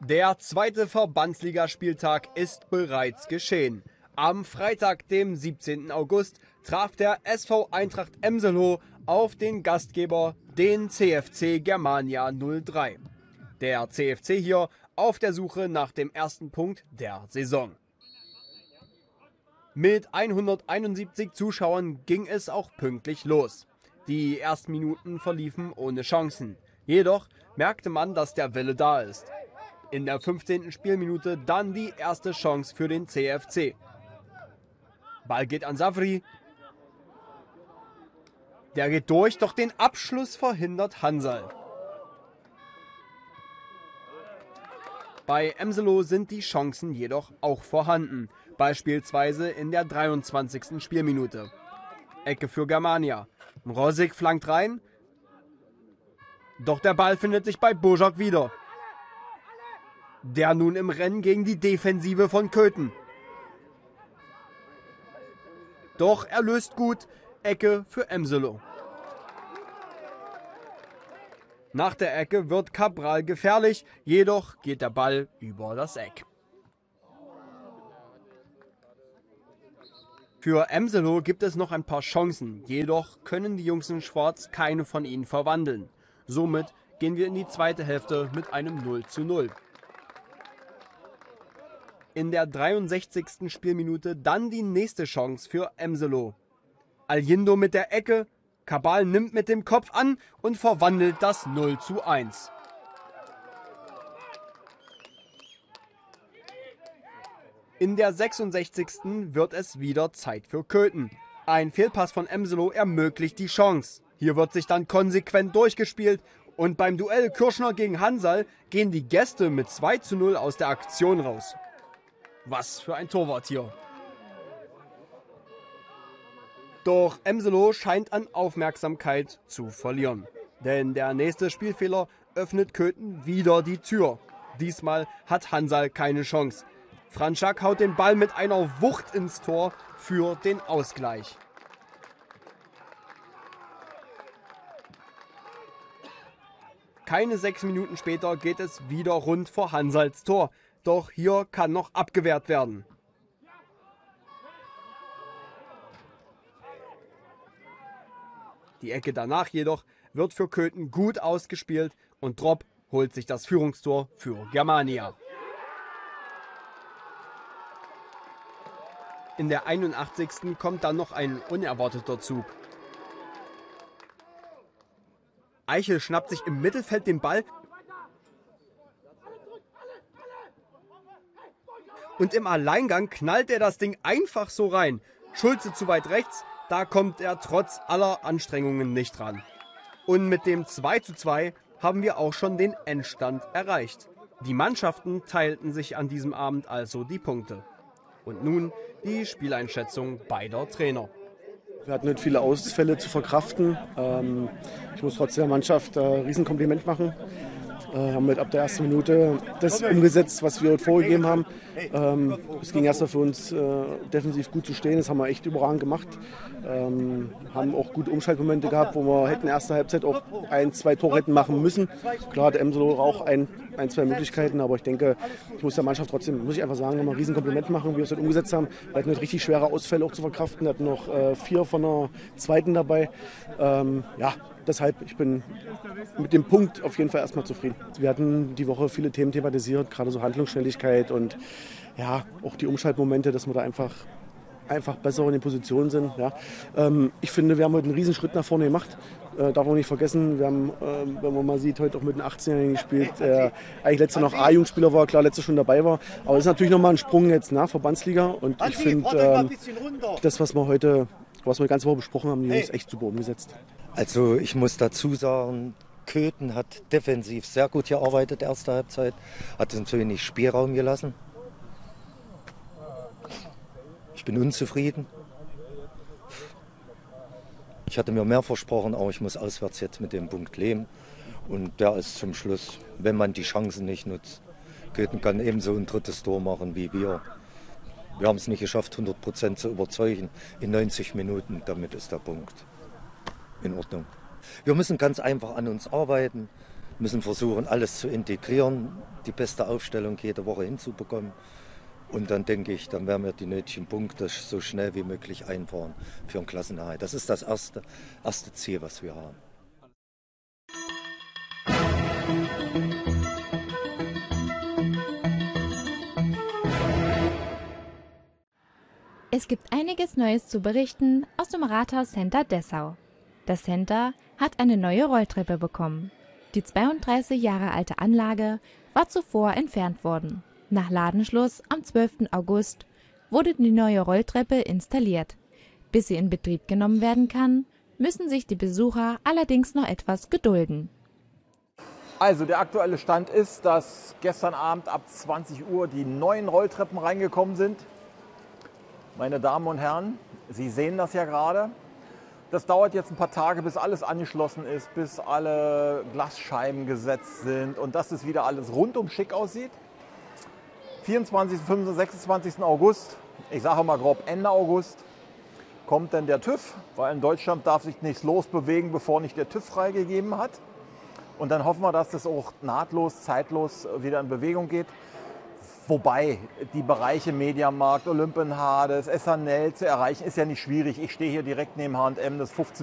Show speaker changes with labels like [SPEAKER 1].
[SPEAKER 1] Der zweite Verbandsligaspieltag ist bereits geschehen. Am Freitag, dem 17. August, traf der SV Eintracht Emselow auf den Gastgeber, den CFC Germania 03. Der CFC hier auf der Suche nach dem ersten Punkt der Saison. Mit 171 Zuschauern ging es auch pünktlich los. Die ersten Minuten verliefen ohne Chancen. Jedoch merkte man, dass der Wille da ist. In der 15. Spielminute dann die erste Chance für den CFC. Ball geht an Savri. Der geht durch, doch den Abschluss verhindert Hansal. Bei Emselow sind die Chancen jedoch auch vorhanden. Beispielsweise in der 23. Spielminute. Ecke für Germania. Mrosik flankt rein. Doch der Ball findet sich bei Božák wieder. Der nun im Rennen gegen die Defensive von Köthen. Doch er löst gut. Ecke für Emselow. Nach der Ecke wird Cabral gefährlich, jedoch geht der Ball über das Eck. Für Emselow gibt es noch ein paar Chancen, jedoch können die Jungs in Schwarz keine von ihnen verwandeln. Somit gehen wir in die zweite Hälfte mit einem 0:0. In der 63. Spielminute dann die nächste Chance für Emselow. Aljindo mit der Ecke, Cabral nimmt mit dem Kopf an und verwandelt das 0:1. In der 66. wird es wieder Zeit für Köthen. Ein Fehlpass von Emselow ermöglicht die Chance. Hier wird sich dann konsequent durchgespielt und beim Duell Kürschner gegen Hansal gehen die Gäste mit 2:0 aus der Aktion raus. Was für ein Torwart hier. Doch Emselow scheint an Aufmerksamkeit zu verlieren. Denn der nächste Spielfehler öffnet Köthen wieder die Tür. Diesmal hat Hansal keine Chance. Franschak haut den Ball mit einer Wucht ins Tor für den Ausgleich. Keine 6 Minuten später geht es wieder rund vor Hansals Tor. Doch hier kann noch abgewehrt werden. Die Ecke danach jedoch wird für Köthen gut ausgespielt und Drop holt sich das Führungstor für Germania. In der 81. kommt dann noch ein unerwarteter Zug. Eichel schnappt sich im Mittelfeld den Ball und im Alleingang knallt er das Ding einfach so rein. Schulze zu weit rechts, da kommt er trotz aller Anstrengungen nicht ran. Und mit dem 2:2 haben wir auch schon den Endstand erreicht. Die Mannschaften teilten sich an diesem Abend also die Punkte. Und nun die Spieleinschätzung beider Trainer.
[SPEAKER 2] Wir hatten nicht viele Ausfälle zu verkraften. Ich muss trotzdem der Mannschaft ein Riesenkompliment machen. Haben ab der ersten Minute das umgesetzt, was wir vorgegeben haben. Es ging erst für uns defensiv gut zu stehen, das haben wir echt überragend gemacht. Haben auch gute Umschaltmomente gehabt, wo wir hätten in der ersten Halbzeit auch 1-2 Tore hätten machen müssen. Klar hat Emselow auch ein, zwei Möglichkeiten, aber ich denke, ich muss der Mannschaft trotzdem, muss ich einfach sagen, nochmal ein Riesenkompliment machen, wie wir es heute umgesetzt haben. Wir hatten richtig schwere Ausfälle auch zu verkraften, wir hatten noch 4 von der zweiten dabei. Deshalb, ich bin mit dem Punkt auf jeden Fall erstmal zufrieden. Wir hatten die Woche viele Themen thematisiert, gerade so Handlungsschnelligkeit und ja, auch die Umschaltmomente, dass wir da einfach besser in den Positionen sind. Ja. Ich finde, wir haben heute einen Riesenschritt nach vorne gemacht. Darf man nicht vergessen, wir haben, wenn man mal sieht, heute auch mit einem 18-Jährigen gespielt, der eigentlich letztes Jahr noch A-Jugendspieler war, klar, letztes Jahr schon dabei war. Aber das ist natürlich nochmal ein Sprung jetzt nach Verbandsliga und ich finde, das, was wir die ganze Woche besprochen haben, die Jungs echt super umgesetzt.
[SPEAKER 3] Also ich muss dazu sagen, Köthen hat defensiv sehr gut gearbeitet, erste Halbzeit, hat uns zu wenig Spielraum gelassen. Ich bin unzufrieden. Ich hatte mir mehr versprochen, aber ich muss auswärts jetzt mit dem Punkt leben. Und der ist zum Schluss, wenn man die Chancen nicht nutzt. Köthen kann ebenso ein drittes Tor machen wie wir. Wir haben es nicht geschafft, 100% zu überzeugen in 90 Minuten. Damit ist der Punkt in Ordnung. Wir müssen ganz einfach an uns arbeiten. müssen versuchen, alles zu integrieren, die beste Aufstellung jede Woche hinzubekommen. Und dann denke ich, dann werden wir die nötigen Punkte so schnell wie möglich einfahren für einen Klassenerhalt. Das ist das erste Ziel, was wir haben.
[SPEAKER 4] Es gibt einiges Neues zu berichten aus dem Rathaus-Center Dessau. Das Center hat eine neue Rolltreppe bekommen. Die 32 Jahre alte Anlage war zuvor entfernt worden. Nach Ladenschluss am 12. August wurde die neue Rolltreppe installiert. Bis sie in Betrieb genommen werden kann, müssen sich die Besucher allerdings noch etwas gedulden.
[SPEAKER 5] Also der aktuelle Stand ist, dass gestern Abend ab 20 Uhr die neuen Rolltreppen reingekommen sind. Meine Damen und Herren, Sie sehen das ja gerade. Das dauert jetzt ein paar Tage, bis alles angeschlossen ist, bis alle Glasscheiben gesetzt sind und dass es wieder alles rundum schick aussieht. 24., 25., 26. August, ich sage mal grob Ende August, kommt dann der TÜV, weil in Deutschland darf sich nichts losbewegen, bevor nicht der TÜV freigegeben hat. Und dann hoffen wir, dass das auch nahtlos, zeitlos wieder in Bewegung geht. Wobei die Bereiche Mediamarkt, Olympienhades, S&L zu erreichen, ist ja nicht schwierig. Ich stehe hier direkt neben H&M, das ist 15